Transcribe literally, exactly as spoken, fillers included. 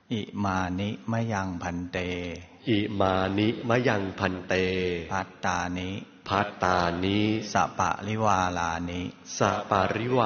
อิมานิมะยังพันเตอิมานิมะยังพันเตภัตตานิภัตตานิสัปปะริวาลานิสัปปะริวา